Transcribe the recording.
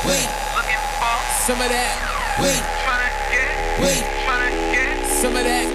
wait, looking for some of that, wait, tryna get wait, tryna get some of that,